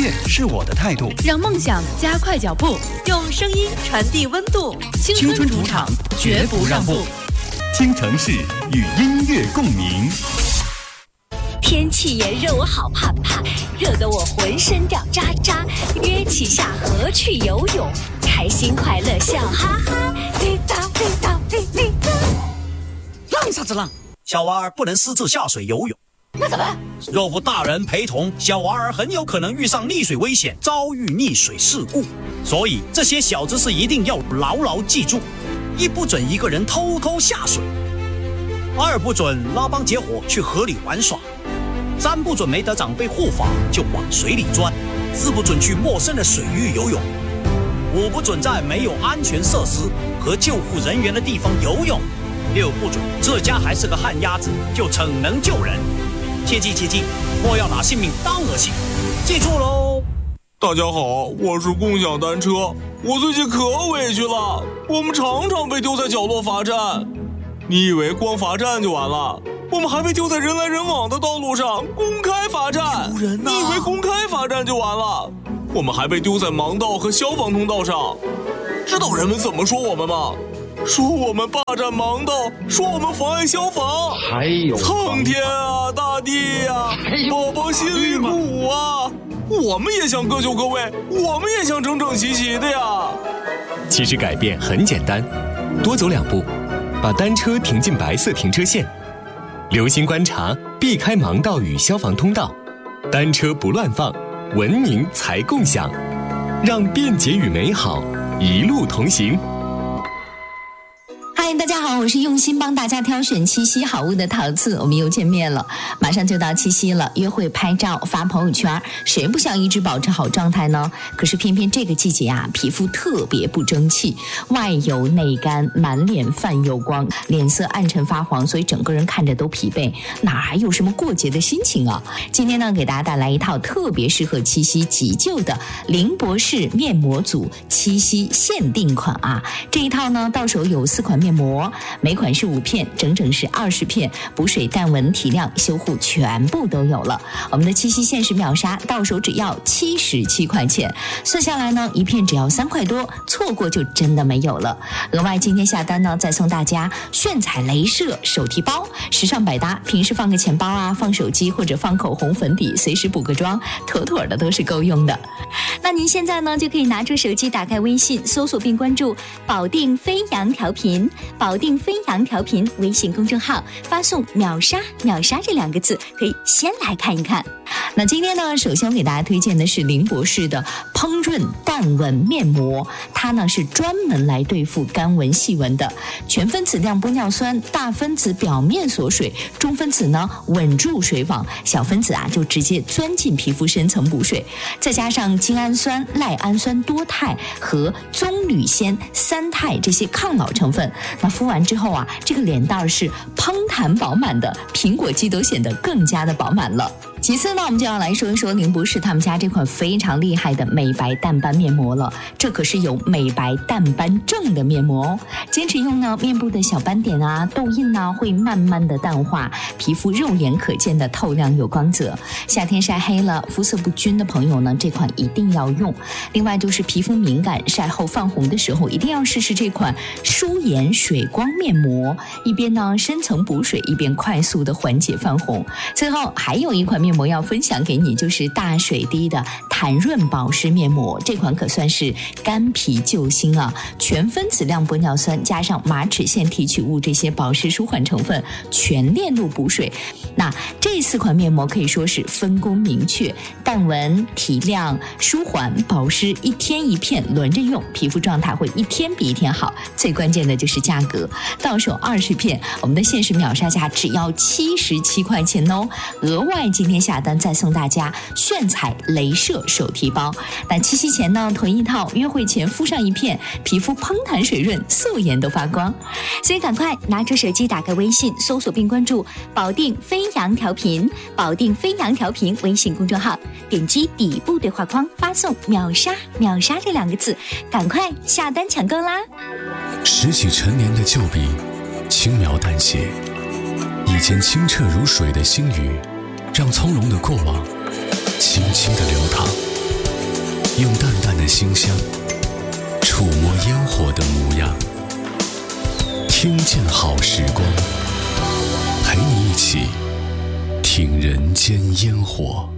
乐是我的态度， 让梦想加快脚步， 用声音传递温度。 青春主场绝不让步。 听城市与音乐共鸣。 天气炎热，我好怕怕，热得我浑身掉渣渣。约起下河去游泳，开心快乐笑哈哈。滴答滴答滴滴答。 浪啥子浪？小娃儿不能私自下水游泳。 那怎么办？ 若无大人陪同，小娃儿很有可能遇上溺水危险，遭遇溺水事故。所以这些小知识一定要牢牢记住：一不准一个人偷偷下水；二不准拉帮结伙去河里玩耍；三不准没得长辈护法就往水里钻；四不准去陌生的水域游泳；五不准在没有安全设施和救护人员的地方游泳；六不准自家还是个旱鸭子就逞能救人。切记切记，莫要拿性命当儿戏，记住喽！ 大家好，我是共享单车。我最近可委屈了，我们常常被丢在角落罚站。你以为光罚站就完了？我们还被丢在人来人往的道路上公开罚站。 丢人啊！ 你以为公开罚站就完了？我们还被丢在盲道和消防通道上。知道人们怎么说我们吗？说我们霸占盲道，说我们妨碍消防， 还有苍天啊，大地啊，宝宝心里苦啊！我们也想各就各位，我们也想整整齐齐的呀。 其实改变很简单，多走2步，把单车停进白色停车线，留心观察，避开盲道与消防通道，单车不乱放，文明才共享，让便捷与美好一路同行。 嗨，大家好，我是用心帮大家挑选七夕好物的桃子，我们又见面了。马上就到七夕了，约会拍照发朋友圈，谁不想一直保持好状态呢？可是偏偏这个季节啊，皮肤特别不争气，外油内干，满脸泛油光，脸色暗沉发黄，所以整个人看着都疲惫，哪还有什么过节的心情啊？今天呢，给大家带来一套特别适合七夕急救的林博士面膜组七夕限定款啊！这一套呢，到手有4款面膜，每款是5片，整整是20片，补水、淡纹、提亮、修护全部都有了。我们的七夕限时秒杀，到手只要77块钱，算下来呢，一片只要3块多，错过就真的没有了。额外今天下单呢，再送大家炫彩镭射手提包，时尚百搭，平时放个钱包啊，放手机或者放口红、粉底，随时补个妆，妥妥的都是够用的。那您现在呢，就可以拿出手机，打开微信，搜索并关注保定飞扬调频，保定飞扬调频微信公众号，发送秒杀秒杀这2个字，可以先来看一看。那今天呢，首先我给大家推荐的是林博士的烹润淡纹面膜，它呢是专门来对付干纹细纹的，全分子亮玻尿酸，大分子表面锁水，中分子呢稳住水网，小分子啊就直接钻进皮肤深层补水，再加上精氨酸、赖氨酸多肽和棕榈酰3肽这些抗老成分，那敷完之后啊，这个脸蛋是嘭弹饱满的，苹果肌都显得更加的饱满了。其次呢，我们就要来说一说林博士他们家这款非常厉害的美白淡斑面膜了，这可是有美白淡斑症的面膜哦。坚持用呢，面部的小斑点啊、痘印啊会慢慢的淡化，皮肤肉眼可见的透亮有光泽。夏天晒黑了、肤色不均的朋友呢，这款一定要用。另外就是皮肤敏感、晒后泛红的时候，一定要试试这款舒颜水光面膜，一边呢深层补水，一边快速的缓解泛红。最后还有一款面膜要分享给你，就是大水滴的弹润保湿面膜，这款可算是干皮救星啊！全分子亮玻尿酸加上马齿苋提取物这些保湿舒缓成分，全链路补水。那这4款面膜可以说是分工明确，淡纹、提亮、舒缓、保湿，一天一片轮着用，皮肤状态会一天比一天好。最关键的就是价格，到手20片，我们的限时秒杀价只要77块钱哦！额外今天下单再送大家炫彩镭射手提包。那七夕前呢，囤一套，约会前敷上一片，皮肤嘭弹水润，素颜都发光。所以赶快拿出手机，打开微信，搜索并关注保定飞扬调频，保定飞扬调频微信公众号，点击底部对话框，发送秒杀秒杀这2个字，赶快下单抢购啦！ 拾起陈年的旧笔，轻描淡写，以前清澈如水的星宇，让从容的过往轻轻地流淌。 馨香，触摸烟火的模样，听见好时光，陪你一起听人间烟火。